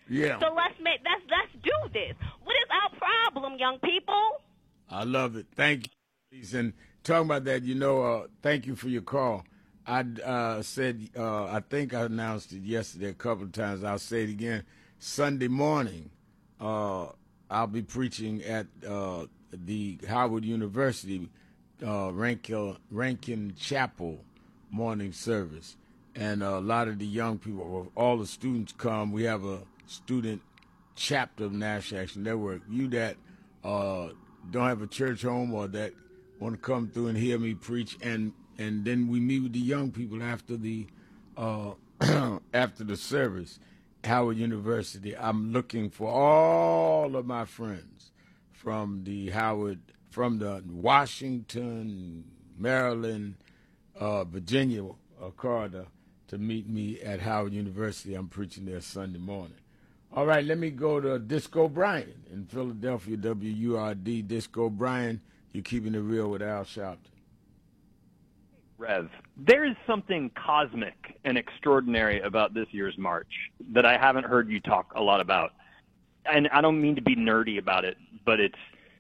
Yeah. So let's do this. What is our problem, young people? I love it. Thank you. And talking about that, thank you for your call. I said, I think I announced it yesterday a couple of times. I'll say it again. Sunday morning, I'll be preaching at the Howard University Rankin Chapel morning service. And a lot of the young people, all the students come. We have a student chapter of National Action Network. You that don't have a church home or that want to come through and hear me preach, and then we meet with the young people after the after the service. Howard University. I'm looking for all of my friends from the Washington, Maryland, Virginia, Carter, to meet me at Howard University. I'm preaching there Sunday morning. All right, let me go to Disco Brian in Philadelphia, WURD. Disco Brian, you're keeping it real with Al Sharpton. Rev, there is something cosmic and extraordinary about this year's march that I haven't heard you talk a lot about. And I don't mean to be nerdy about it, but it's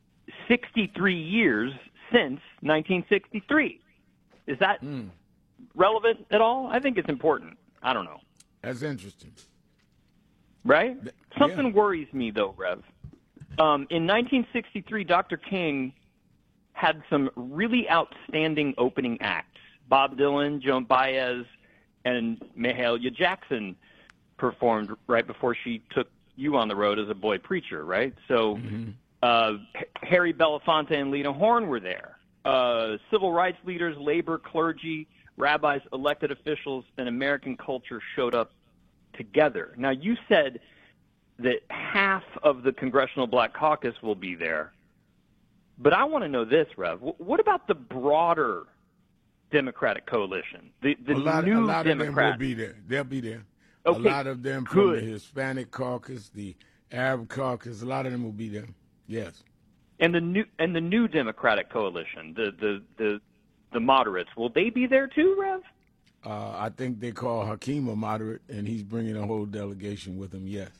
63 years since 1963. Is that relevant at all? I think it's important. I don't know. That's interesting. Right? Something worries me, though, Rev. In 1963, Dr. King had some really outstanding opening acts. Bob Dylan, Joan Baez, and Mahalia Jackson performed right before she took you on the road as a boy preacher, right? So Harry Belafonte and Lena Horne were there. Civil rights leaders, labor, clergy, rabbis, elected officials, and American culture showed up together. Now, you said that half of the Congressional Black Caucus will be there. But I want to know this, Rev. What about the broader Democratic coalition? The a lot new of them will be there. They'll be there. Okay, a lot of them from the Hispanic caucus, the Arab caucus, a lot of them will be there. Yes. And the new Democratic coalition, the moderates, will they be there too, Rev? I think they call Hakeem a moderate, and he's bringing a whole delegation with him. Yes.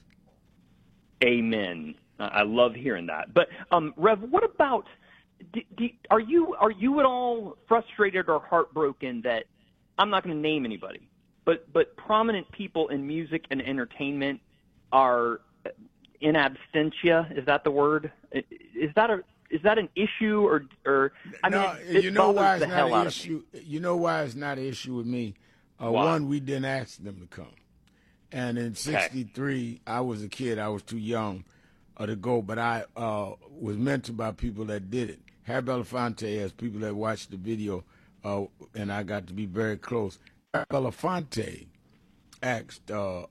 Amen. I love hearing that. But Rev, what about? Are you at all frustrated or heartbroken that I'm not going to name anybody, but prominent people in music and entertainment are in absentia? Is that the word? Is that an issue or I mean, you know why it's not an issue? You know why it's not an issue with me? One, we didn't ask them to come, and in '63, I was a kid. I was too young to go, but I was mentored by people that did it. Harry Belafonte, as people that watched the video, and I got to be very close. Harry Belafonte asked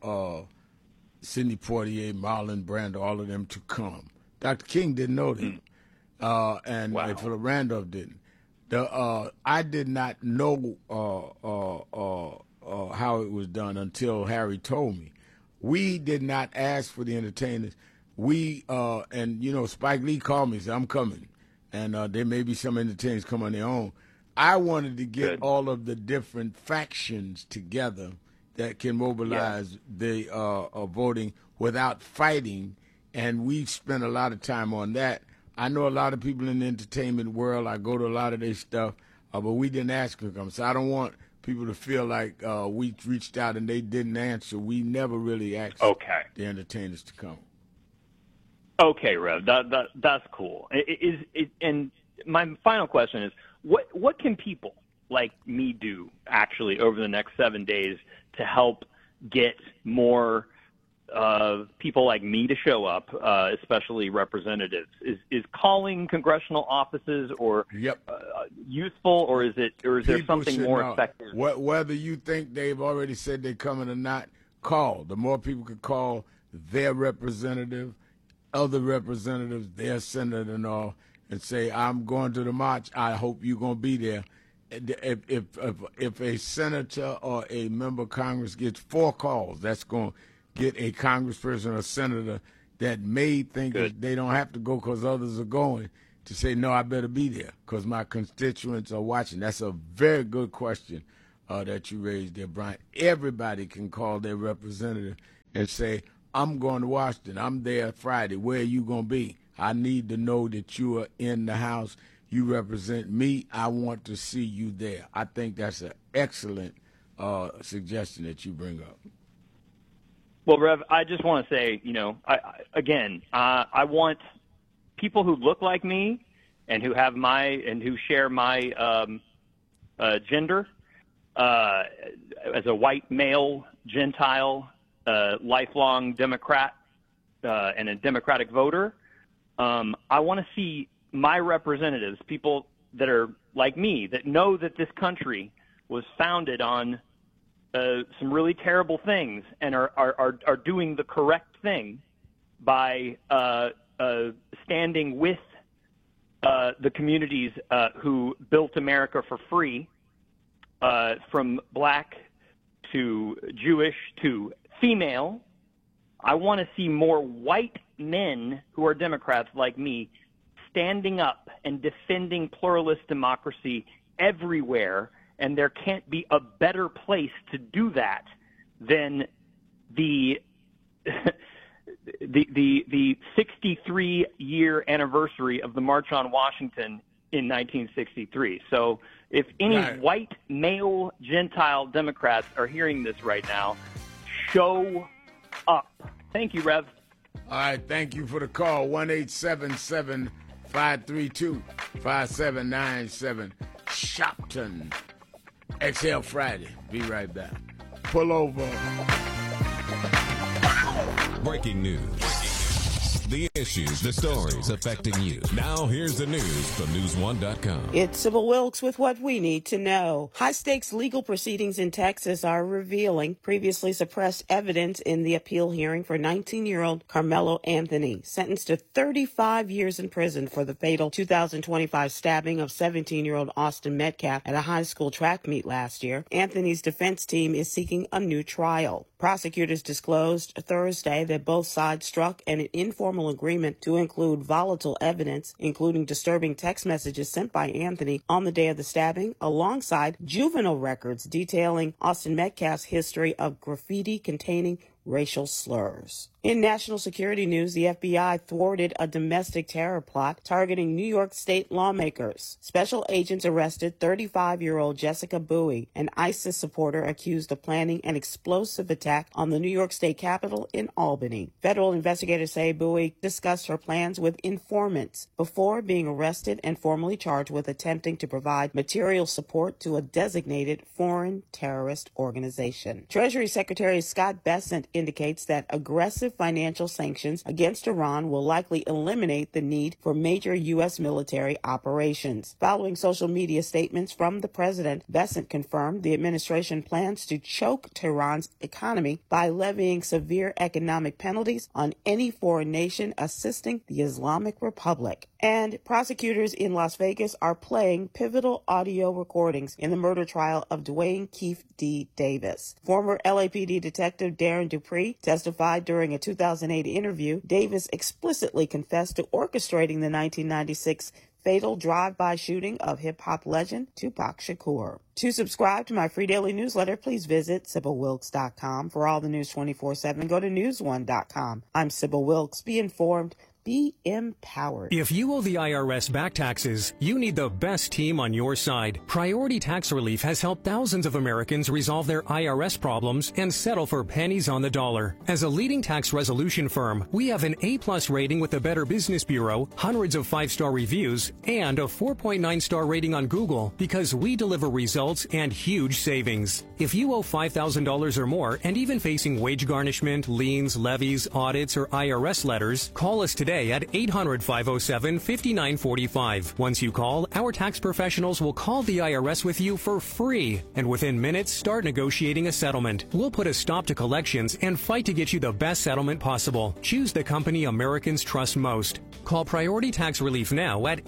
Sidney Poitier, Marlon Brando, all of them to come. Dr. King didn't know them, and Philip Randolph didn't. I did not know how it was done until Harry told me. We did not ask for the entertainers. And Spike Lee called me and said, I'm coming. And there may be some entertainers come on their own. I wanted to get all of the different factions together that can mobilize the voting without fighting, and we spent a lot of time on that. I know a lot of people in the entertainment world. I go to a lot of their stuff, but we didn't ask them to come. So I don't want people to feel like we reached out and they didn't answer. We never really asked the entertainers to come. Okay, Rev, that's cool. And my final question is, what can people like me do actually over the next 7 days to help get more people like me to show up, especially representatives? Is calling congressional offices or useful, or is there something more effective? Whether you think they've already said they're coming or not, call. The more people can call their representative, other representatives, their senator and all, and say, I'm going to the march. I hope you're going to be there. If a senator or a member of Congress gets 4 calls, that's going to get a congressperson or senator that may think that they don't have to go because others are going to say, no, I better be there because my constituents are watching. That's a very good question that you raised there, Brian. Everybody can call their representative and say, I'm going to Washington. I'm there Friday. Where are you going to be? I need to know that you are in the House. You represent me. I want to see you there. I think that's an excellent suggestion that you bring up. Well, Rev, I just want to say, I want people who look like me and who share my gender as a white male Gentile, lifelong Democrat, and a Democratic voter. I want to see my representatives, people that are like me, that know that this country was founded on some really terrible things and are doing the correct thing by standing with the communities who built America for free, from black to Jewish to female. I want to see more white men who are Democrats like me standing up and defending pluralist democracy everywhere. And there can't be a better place to do that than the 63-year anniversary of the March on Washington in 1963. So if any white male Gentile Democrats are hearing this right now, show up. Thank you, Rev. All right, thank you for the call. 1-877-532-5797. Shopton. Exhale Friday. Be right back. Pull over. Breaking news. The issues, the stories affecting you. Now here's the news from News1.com. It's Sybil Wilkes with what we need to know. High-stakes legal proceedings in Texas are revealing previously suppressed evidence in the appeal hearing for 19-year-old Carmelo Anthony, sentenced to 35 years in prison for the fatal 2025 stabbing of 17-year-old Austin Metcalf at a high school track meet last year. Anthony's defense team is seeking a new trial. Prosecutors disclosed Thursday that both sides struck an informal agreement to include volatile evidence, including disturbing text messages sent by Anthony on the day of the stabbing, alongside juvenile records detailing Austin Metcalf's history of graffiti containing racial slurs. In national security news, the FBI thwarted a domestic terror plot targeting New York State lawmakers. Special agents arrested 35-year-old Jessica Bowie, an ISIS supporter accused of planning an explosive attack on the New York State Capitol in Albany. Federal investigators say Bowie discussed her plans with informants before being arrested and formally charged with attempting to provide material support to a designated foreign terrorist organization. Treasury Secretary Scott Bessent indicates that aggressive financial sanctions against Iran will likely eliminate the need for major U.S. military operations. Following social media statements from the president, Bessent confirmed the administration plans to choke Tehran's economy by levying severe economic penalties on any foreign nation assisting the Islamic Republic. And prosecutors in Las Vegas are playing pivotal audio recordings in the murder trial of Dwayne Keefe D. Davis. Former LAPD detective Darren Dupree testified during a 2008 interview. Davis explicitly confessed to orchestrating the 1996 fatal drive-by shooting of hip-hop legend Tupac Shakur. To subscribe to my free daily newsletter, please visit SybilWilkes.com. For all the news 24/7, go to News1.com. I'm Sybil Wilkes. Be informed. Be empowered. If you owe the IRS back taxes, you need the best team on your side. Priority Tax Relief has helped thousands of Americans resolve their IRS problems and settle for pennies on the dollar. As a leading tax resolution firm, we have an A+ rating with the Better Business Bureau, hundreds of 5-star reviews, and a 4.9-star rating on Google because we deliver results and huge savings. If you owe $5,000 or more and even facing wage garnishment, liens, levies, audits, or IRS letters, call us today at 800-507-5945. Once you call, our tax professionals will call the IRS with you for free, and within minutes start negotiating a settlement. We'll put a stop to collections and fight to get you the best settlement possible. Choose the company Americans trust most. Call Priority Tax Relief now at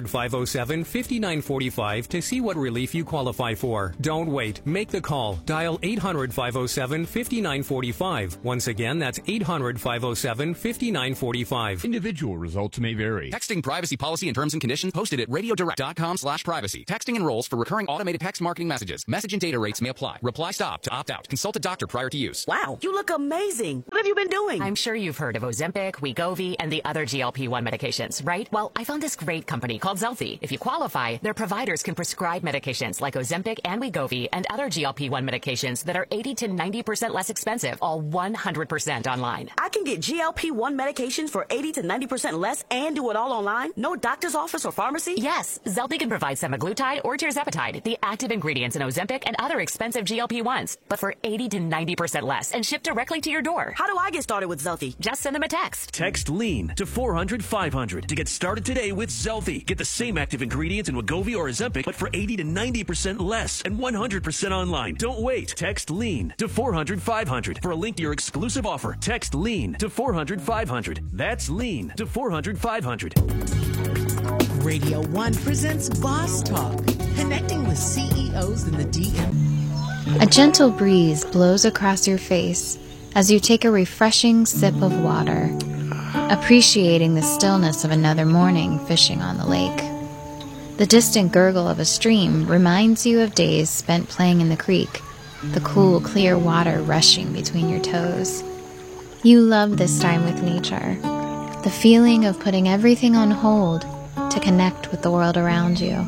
800-507-5945 to see what relief you qualify for. Don't wait. Make the call. Dial 800-507-5945. Once again, that's 800-507-5945. Individual results may vary. Texting privacy policy and terms and conditions posted at radiodirect.com/privacy. Texting enrolls for recurring automated text marketing messages. Message and data rates may apply. Reply stop to opt out. Consult a doctor prior to use. Wow, you look amazing. What have you been doing? I'm sure you've heard of Ozempic, Wegovy, and the other GLP-1 medications, right? Well, I found this great company called Zelfie. If you qualify, their providers can prescribe medications like Ozempic and Wegovy and other GLP-1 medications that are 80 to 90% less expensive, all 100% online. I can get GLP-1 medications for 80 to 90% less and do it all online? No doctor's office or pharmacy? Yes, Zelfie can provide semaglutide or tirzepatide, the active ingredients in Ozempic and other expensive GLP-1s, but for 80 to 90% less and shipped directly to your door. How do I get started with Zelfie? Just send them a text. Text LEAN to 400-500 to get started today with Zelfie. Get the same active ingredients in Wegovy or Ozempic, but for 80 to 90% less and 100% online. Don't wait. Text LEAN to 400-500 for a link to your exclusive offer. Text LEAN to 400-500. That's LEAN to 400-500. Radio 1 presents Boss Talk, connecting with CEOs in the DM. A gentle breeze blows across your face as you take a refreshing sip of water, appreciating the stillness of another morning fishing on the lake. The distant gurgle of a stream reminds you of days spent playing in the creek, the cool, clear water rushing between your toes. You love this time with nature, the feeling of putting everything on hold to connect with the world around you.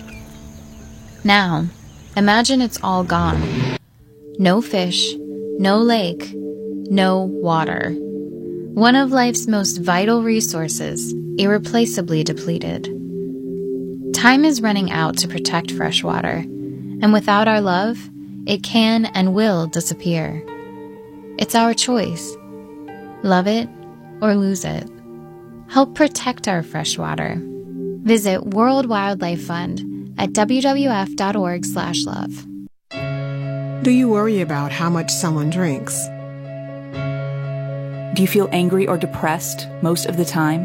Now, imagine it's all gone. No fish, no lake, no water. One of life's most vital resources, irreplaceably depleted. Time is running out to protect fresh water, and without our love, it can and will disappear. It's our choice. Love it or lose it. Help protect our fresh water. Visit World Wildlife Fund at wwf.org/love. Do you worry about how much someone drinks? Do you feel angry or depressed most of the time?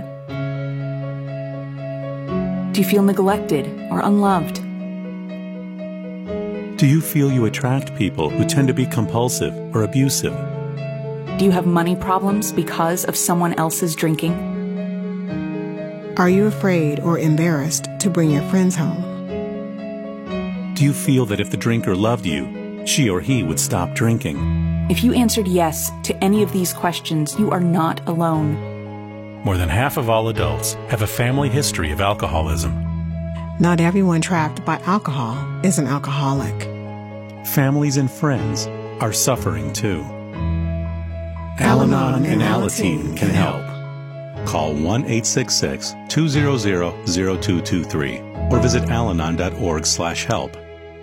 Do you feel neglected or unloved? Do you feel you attract people who tend to be compulsive or abusive? Do you have money problems because of someone else's drinking? Are you afraid or embarrassed to bring your friends home? Do you feel that if the drinker loved you, she or he would stop drinking? If you answered yes to any of these questions, you are not alone. More than half of all adults have a family history of alcoholism. Not everyone trapped by alcohol is an alcoholic. Families and friends are suffering too. Al-Anon and Alateen can help. Call 1-866-200-0223 or visit alanon.org/help.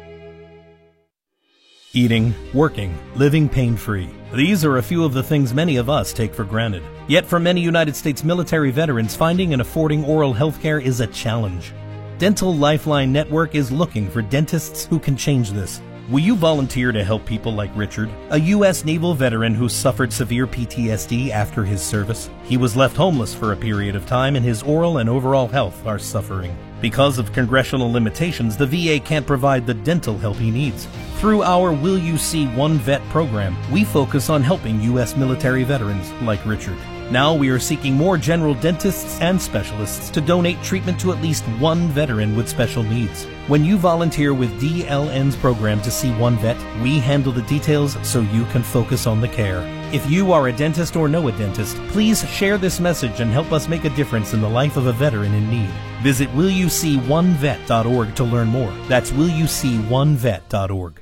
Eating, working, living pain-free. These are a few of the things many of us take for granted. Yet for many United States military veterans, finding and affording oral health care is a challenge. Dental Lifeline Network is looking for dentists who can change this. Will you volunteer to help people like Richard, a U.S. naval veteran who suffered severe PTSD after his service? He was left homeless for a period of time, and his oral and overall health are suffering. Because of congressional limitations, the VA can't provide the dental help he needs. Through our Will You See One Vet program, we focus on helping U.S. military veterans like Richard. Now we are seeking more general dentists and specialists to donate treatment to at least one veteran with special needs. When you volunteer with DLN's program to see one vet, we handle the details so you can focus on the care. If you are a dentist or know a dentist, please share this message and help us make a difference in the life of a veteran in need. Visit willyouseeonevet.org to learn more. That's willyouseeonevet.org.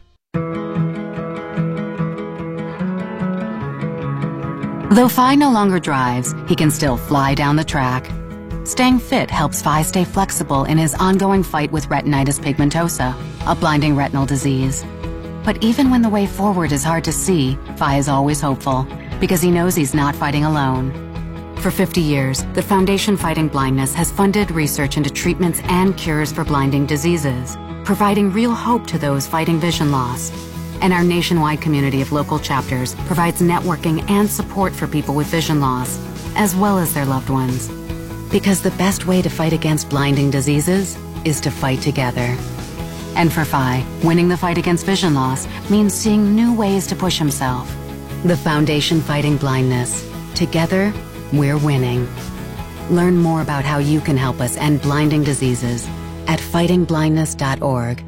Though Phi no longer drives, he can still fly down the track. Staying fit helps Phi stay flexible in his ongoing fight with retinitis pigmentosa, a blinding retinal disease. But even when the way forward is hard to see, Phi is always hopeful, because he knows he's not fighting alone. For 50 years, the Foundation Fighting Blindness has funded research into treatments and cures for blinding diseases, providing real hope to those fighting vision loss. And our nationwide community of local chapters provides networking and support for people with vision loss, as well as their loved ones. Because the best way to fight against blinding diseases is to fight together. And for Phi, winning the fight against vision loss means seeing new ways to push himself. The Foundation Fighting Blindness. Together, we're winning. Learn more about how you can help us end blinding diseases at fightingblindness.org.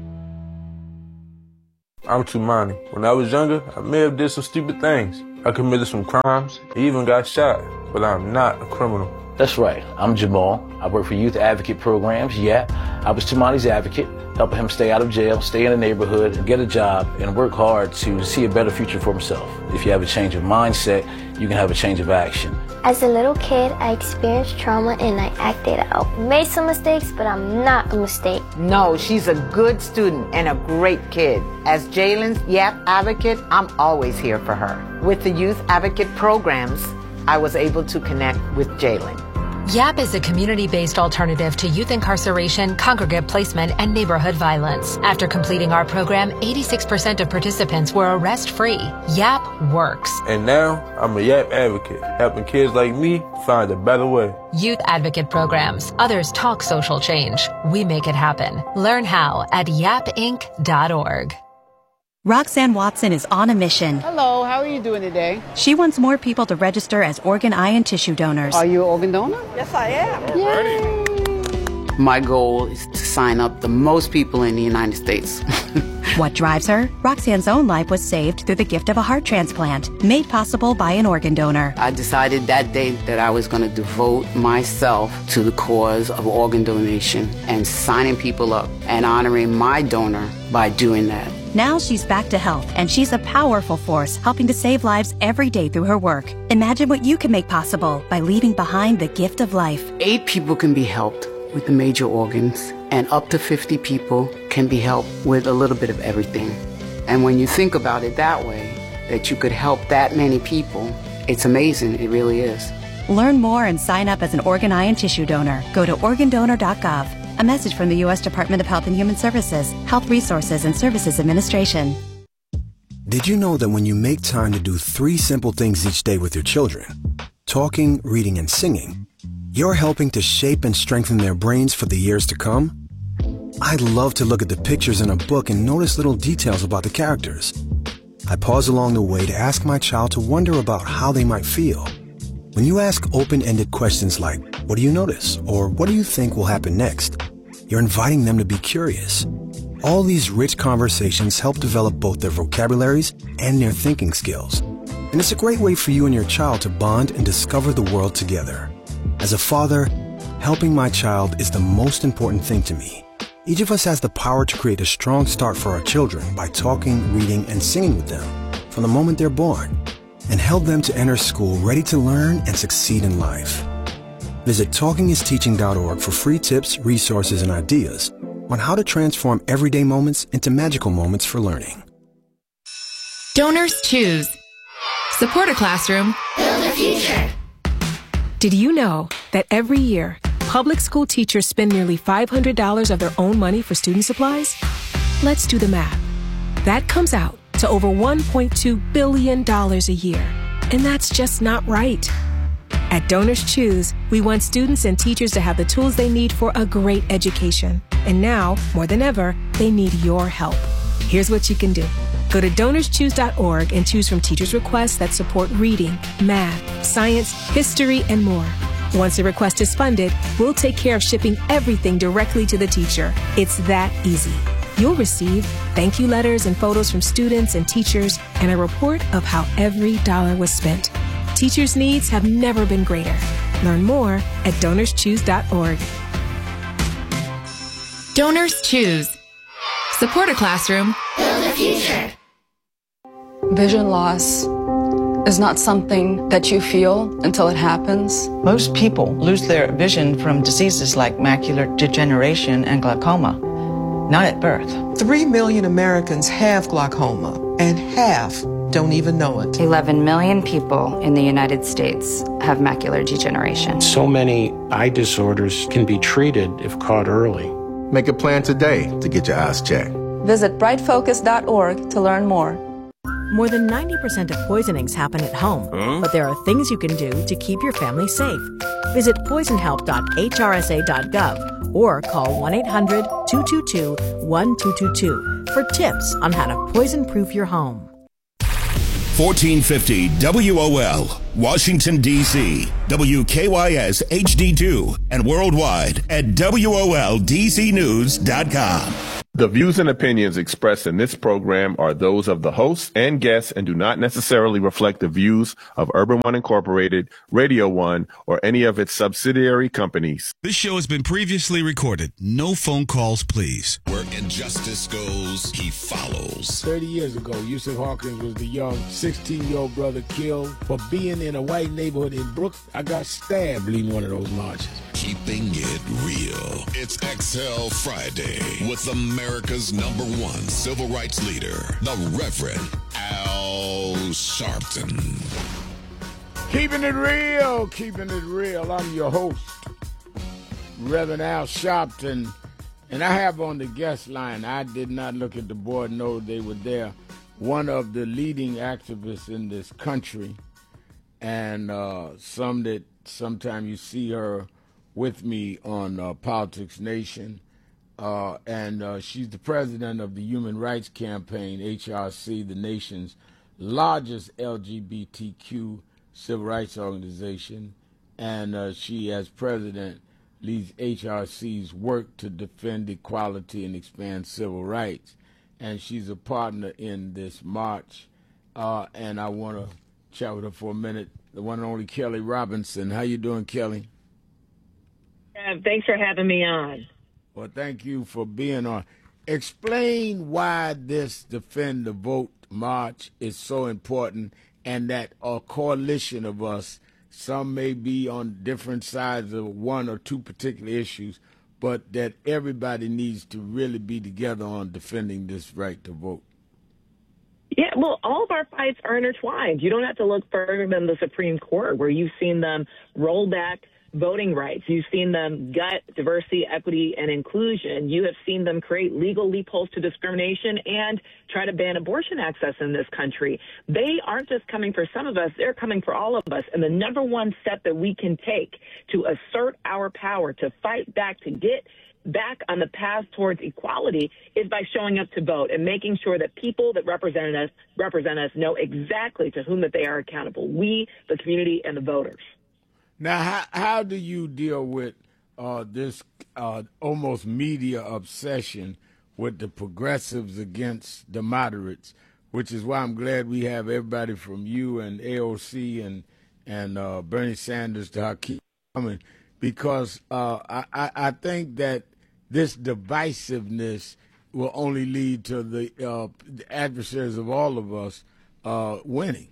I'm Tumani. When I was younger, I may have did some stupid things. I committed some crimes, even got shot, but I'm not a criminal. That's right. I'm Jamal. I work for Youth Advocate Programs. Yeah, I was Tumani's advocate, helping him stay out of jail, stay in the neighborhood, get a job, and work hard to see a better future for himself. If you have a change of mindset, you can have a change of action. As a little kid, I experienced trauma and I acted out. Made some mistakes, but I'm not a mistake. No, she's a good student and a great kid. As Jalen's YAP advocate, I'm always here for her. With the Youth Advocate Programs, I was able to connect with Jalen. YAP is a community-based alternative to youth incarceration, congregate placement, and neighborhood violence. After completing our program, 86% of participants were arrest-free. YAP works. And now, I'm a YAP advocate, helping kids like me find a better way. Youth Advocate Programs. Others talk social change. We make it happen. Learn how at yapinc.org. Roxanne Watson is on a mission. Hello, how are you doing today? She wants more people to register as organ, eye, and tissue donors. Are you an organ donor? Yes, I am. Yay! My goal is to sign up the most people in the United States. What drives her? Roxanne's own life was saved through the gift of a heart transplant, made possible by an organ donor. I decided that day that I was going to devote myself to the cause of organ donation and signing people up and honoring my donor by doing that. Now she's back to health, and she's a powerful force helping to save lives every day through her work. Imagine what you can make possible by leaving behind the gift of life. 8 people can be helped with the major organs, and up to 50 people can be helped with a little bit of everything. And when you think about it that way, that you could help that many people, it's amazing. It really is. Learn more and sign up as an organ, eye, and tissue donor. Go to organdonor.gov. A message from the U.S. Department of Health and Human Services, Health Resources and Services Administration. Did you know that when you make time to do 3 simple things each day with your children, talking, reading, and singing, you're helping to shape and strengthen their brains for the years to come? I love to look at the pictures in a book and notice little details about the characters. I pause along the way to ask my child to wonder about how they might feel. When you ask open-ended questions like, what do you notice? Or what do you think will happen next? You're inviting them to be curious. All these rich conversations help develop both their vocabularies and their thinking skills. And it's a great way for you and your child to bond and discover the world together. As a father, helping my child is the most important thing to me. Each of us has the power to create a strong start for our children by talking, reading, and singing with them from the moment they're born, and help them to enter school ready to learn and succeed in life. Visit talkingisteaching.org for free tips, resources, and ideas on how to transform everyday moments into magical moments for learning. Donors choose. Support a classroom. Build a future. Did you know that every year, public school teachers spend nearly $500 of their own money for student supplies? Let's do the math. That comes out to over $1.2 billion a year. And that's just not right. At Donors Choose, we want students and teachers to have the tools they need for a great education. And now, more than ever, they need your help. Here's what you can do. Go to DonorsChoose.org and choose from teachers' requests that support reading, math, science, history, and more. Once the request is funded, we'll take care of shipping everything directly to the teacher. It's that easy. You'll receive thank you letters and photos from students and teachers and a report of how every dollar was spent. Teachers' needs have never been greater. Learn more at DonorsChoose.org. Donors choose. Support a classroom. Build a future. Vision loss is not something that you feel until it happens. Most people lose their vision from diseases like macular degeneration and glaucoma, not at birth. 3 million Americans have glaucoma, and half don't even know it. 11 million people in the United States have macular degeneration. So many eye disorders can be treated if caught early. Make a plan today to get your eyes checked. Visit brightfocus.org to learn more. More than 90% of poisonings happen at home, but there are things you can do to keep your family safe. Visit poisonhelp.hrsa.gov or call 1-800-222-1222 for tips on how to poison-proof your home. 1450 WOL. Washington, D.C., WKYS HD2, and worldwide at WOLDCnews.com. The views and opinions expressed in this program are those of the hosts and guests and do not necessarily reflect the views of Urban One Incorporated, Radio One, or any of its subsidiary companies. This show has been previously recorded. No phone calls, please. Where injustice goes, he follows. 30 years ago, Yusuf Hawkins was the young 16-year-old brother killed for being in a white neighborhood in Brooklyn. I got stabbed leading one of those marches. Keeping it real. It's XL Friday with America's #1 civil rights leader, the Reverend Al Sharpton. Keeping it real, keeping it real. I'm your host, Reverend Al Sharpton, and I have on the guest line, I did not look at the board, know they were there, one of the leading activists in this country, and some that sometimes you see her with me on Politics Nation, and she's the president of the Human Rights Campaign, HRC, the nation's largest LGBTQ civil rights organization, and she, as president, leads HRC's work to defend equality and expand civil rights, and she's a partner in this march, and I want to chat with her for a minute, the one and only Kelly Robinson. How you doing, Kelly? Thanks for having me on. Well, thank you for being on. Explain why this Defend the Vote march is so important, and that a coalition of us, some may be on different sides of one or two particular issues, but that everybody needs to really be together on defending this right to vote. Yeah, well, all of our fights are intertwined. You don't have to look further than the Supreme Court, where you've seen them roll back voting rights. You've seen them gut diversity, equity, and inclusion. You have seen them create legal loopholes to discrimination and try to ban abortion access in this country. They aren't just coming for some of us, they're coming for all of us. And the number one step that we can take to assert our power, to fight back, to get back on the path towards equality is by showing up to vote and making sure that people that represent us know exactly to whom that they are accountable. We, the community, and the voters. Now, how do you deal with this almost media obsession with the progressives against the moderates, which is why I'm glad we have everybody from you and AOC and Bernie Sanders to Hakeem coming, because I think that this divisiveness will only lead to the adversaries of all of us winning.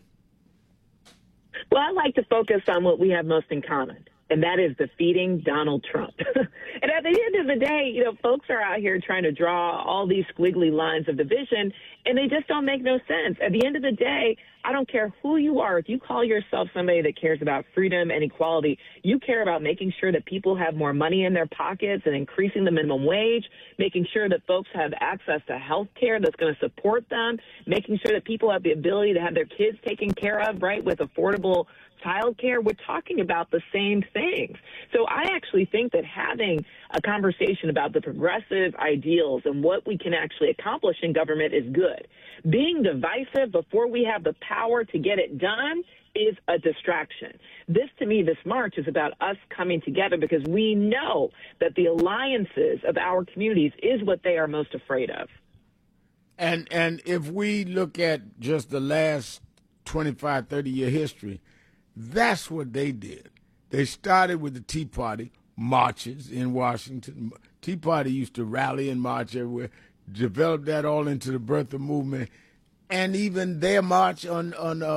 Well, I like to focus on what we have most in common, and that is defeating Donald Trump. And at the end of the day, folks are out here trying to draw all these squiggly lines of division, and they just don't make no sense. At the end of the day, I don't care who you are. If you call yourself somebody that cares about freedom and equality, you care about making sure that people have more money in their pockets and increasing the minimum wage, making sure that folks have access to health care that's going to support them, making sure that people have the ability to have their kids taken care of, right, with affordable child care. We're talking about the same things. So I actually think that having a conversation about the progressive ideals and what we can actually accomplish in government is good. Being divisive before we have the power to get it done is a distraction. This march is about us coming together, because we know that the alliances of our communities is what they are most afraid of. And if we look at just the last 25, 30-year history, that's what they did. They started with the Tea Party marches in Washington. Tea Party used to rally and march everywhere, developed that all into the birth of movement, and even their march on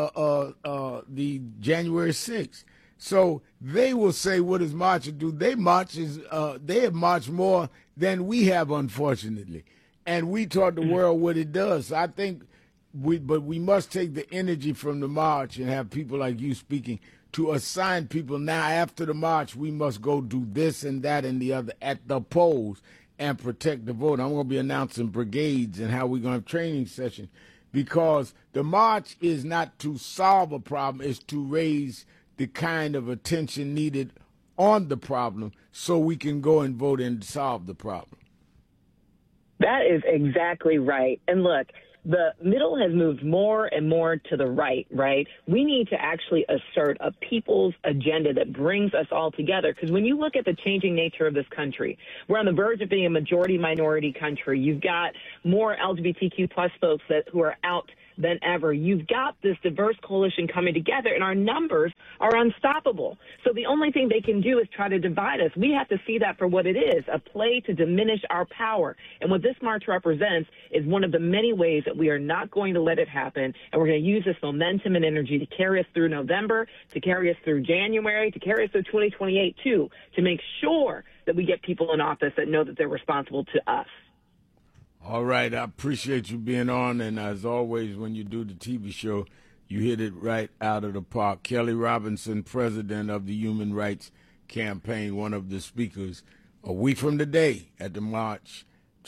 the January 6th. So they will say, what does marchers do? They have marched more than we have, unfortunately. And we taught the world what it does. So I think we must take the energy from the march and have people like you speaking to assign people. Now, after the march, we must go do this and that and the other at the polls and protect the vote. I'm going to be announcing brigades and how we're going to have training sessions, because the march is not to solve a problem, it's to raise the kind of attention needed on the problem so we can go and vote and solve the problem. That is exactly right. And look, the middle has moved more and more to the right, right? We need to actually assert a people's agenda that brings us all together. Because when you look at the changing nature of this country, we're on the verge of being a majority-minority country. You've got more LGBTQ plus folks who are out than ever. You've got this diverse coalition coming together, and our numbers are unstoppable. So the only thing they can do is try to divide us. We have to see that for what it is, a play to diminish our power. And what this march represents is one of the many ways that we are not going to let it happen, and we're going to use this momentum and energy to carry us through November, to carry us through January, to carry us through 2028, too, to make sure that we get people in office that know that they're responsible to us. All right, I appreciate you being on, and as always, when you do the TV show, you hit it right out of the park. Kelly Robinson, president of the Human Rights Campaign, one of the speakers a week from today at the March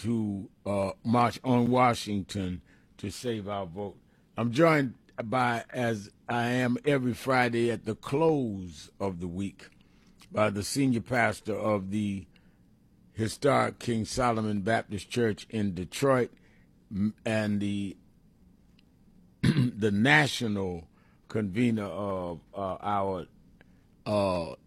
on Washington to save our vote. I'm joined by, as I am every Friday at the close of the week, by the senior pastor of the historic King Solomon Baptist Church in Detroit and the national convener of our national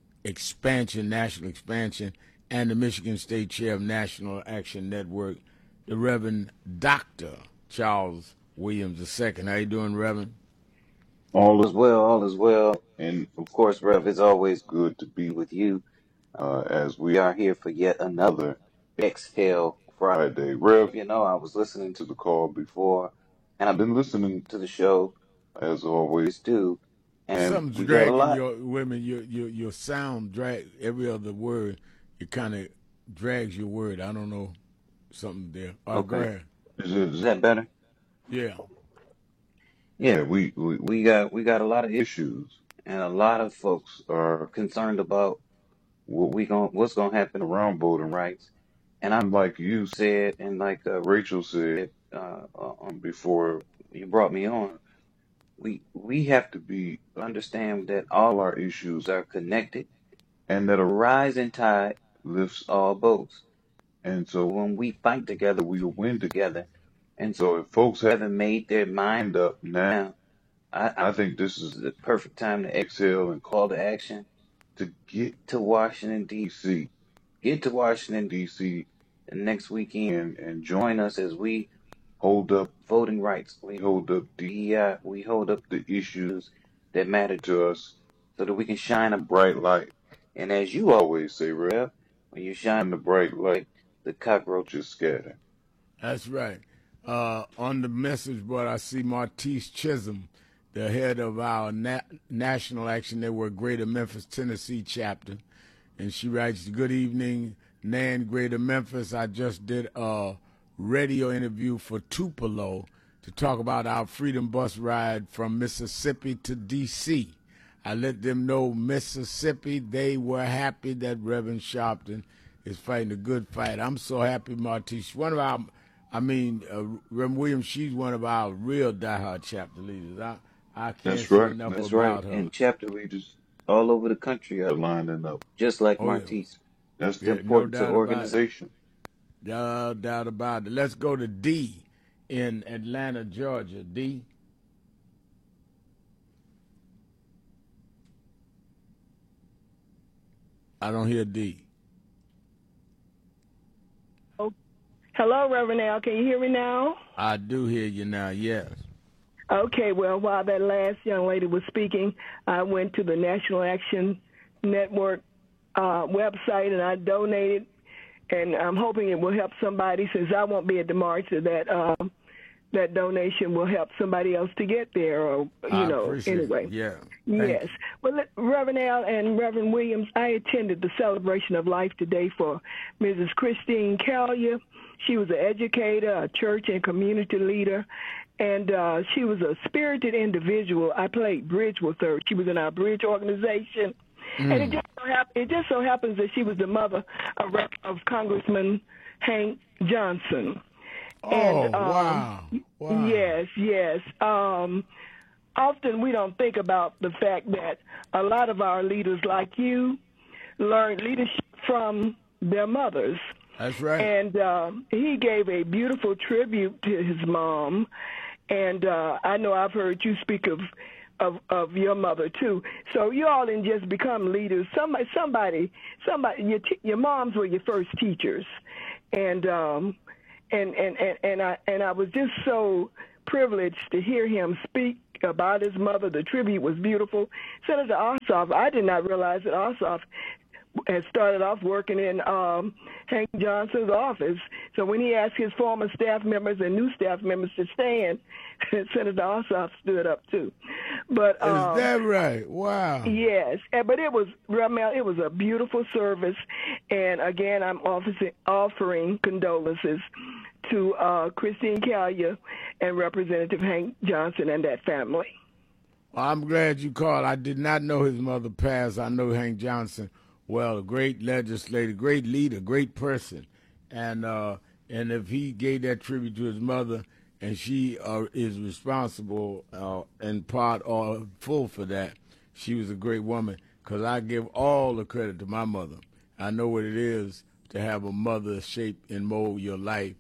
expansion, and the Michigan State Chair of National Action Network, the Reverend Dr. Charles Williams II. How you doing, Reverend? All is well. And, of course, Rev, it's always good to be with you as we are here for yet another Exhale Friday. Rev, I was listening to the call before, and I've been listening to the show, as always do. And something's dragging your sound, drag every other word. It kind of drags your word. I don't know, something there. Okay. Is that better? Yeah. Yeah, we got a lot of issues, and a lot of folks are concerned about what's gonna happen around voting rights. And I'm like you said, and like Rachel said before you brought me on, we have to understand that all our issues are connected, and that a rising tide lifts all boats. And so when we fight together, we will win together. And so if folks haven't made their mind up now, I think this is the perfect time to exhale and call to action to get to Washington, D.C. Get to Washington, D.C. next weekend and join us as we hold up voting rights. We hold up DEI. We hold up the issues that matter to us so that we can shine a bright light. And as you always say, Rev, when you shine the bright light, the cockroaches scatter. That's right. On the message board, I see Martise Chisholm, the head of our National Action Network Greater Memphis, Tennessee chapter. And she writes, "Good evening, NAN Greater Memphis. I just did a radio interview for Tupelo to talk about our Freedom Bus ride from Mississippi to D.C. I let them know Mississippi, they were happy that Reverend Sharpton is fighting a good fight." I'm so happy, Martise. One of our, Reverend Williams, she's one of our real diehard chapter leaders. I can't say enough about her. And chapter leaders all over the country are lining up, just like Martise. Yeah. That's the importance of organization. No doubt about it. Let's go to D in Atlanta, Georgia. D. I don't hear D. Hello, Reverend Al. Can you hear me now? I do hear you now, yes. Okay, well, while that last young lady was speaking, I went to the National Action Network website and I donated, and I'm hoping it will help somebody since I won't be at the march, that donation will help somebody else to get there, or, anyway. It. Yeah. Yes. Well, Reverend Al and Reverend Williams, I attended the celebration of life today for Mrs. Christine Collier. She was an educator, a church and community leader, and she was a spirited individual. I played bridge with her. She was in our bridge organization. And it just so happens that she was the mother of Congressman Hank Johnson. Oh, and, wow. Yes. Often we don't think about the fact that a lot of our leaders like you learned leadership from their mothers. That's right. And he gave a beautiful tribute to his mom. And I know I've heard you speak of your mother too. So you all didn't just become leaders. Somebody. Your moms were your first teachers, and I was just so privileged to hear him speak about his mother. The tribute was beautiful. Senator Ossoff, I did not realize that Ossoff had started off working in Hank Johnson's office. So when he asked his former staff members and new staff members to stand, Senator Ossoff stood up too. But is that right? Wow. Yes, but it was a beautiful service, and again, I'm offering condolences to Christine Callier and Representative Hank Johnson and that family. Well, I'm glad you called. I did not know his mother passed. I know Hank Johnson well, a great legislator, great leader, great person, and if he gave that tribute to his mother, and she is responsible in part or full for that, she was a great woman. Because I give all the credit to my mother. I know what it is to have a mother shape and mold your life,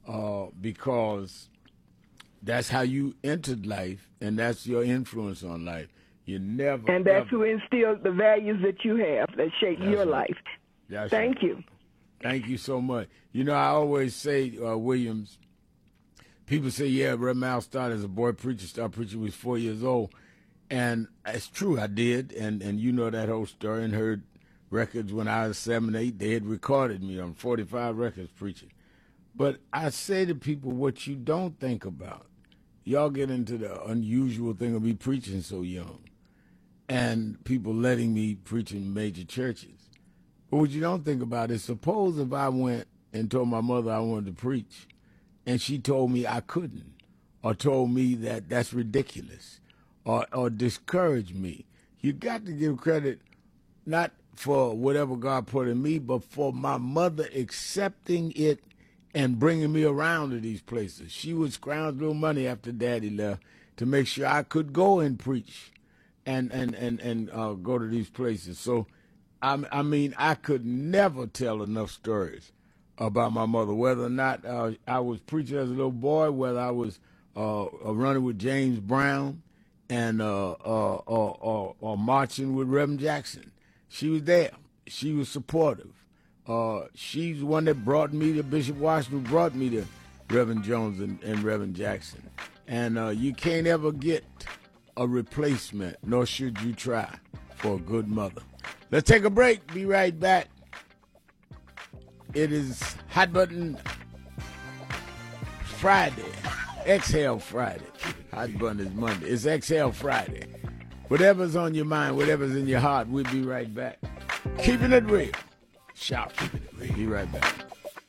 because that's how you entered life, and that's your influence on life. You never. And that's who instilled the values that you have that shape your life. Thank you. Thank you so much. You know, I always say, Williams, people say, yeah, Reverend Al started as a boy preacher, started preaching when he was 4 years old. And it's true, I did. And you know that whole story, and heard records when I was 7, 8. They had recorded me on 45 records preaching. But I say to people what you don't think about. Y'all get into the unusual thing of me preaching so young, and people letting me preach in major churches. But what you don't think about is, suppose if I went and told my mother I wanted to preach, and she told me I couldn't, or told me that that's ridiculous, or discouraged me. You got to give credit not for whatever God put in me, but for my mother accepting it and bringing me around to these places. She would scrounge little money after Daddy left to make sure I could go and preach and go to these places. So, I mean, I could never tell enough stories about my mother, whether or not I was preaching as a little boy, whether I was running with James Brown and or marching with Reverend Jackson. She was there. She was supportive. She's the one that brought me to Bishop Washington, brought me to Reverend Jones and Reverend Jackson. And you can't ever get a replacement, nor should you try, for a good mother. Let's take a break. Be right back. It is Hot Button Friday. Exhale Friday. Hot Button is Monday. It's Exhale Friday. Whatever's on your mind, whatever's in your heart, we'll be right back. Keeping it real. Shout. Keeping it real. Be right back.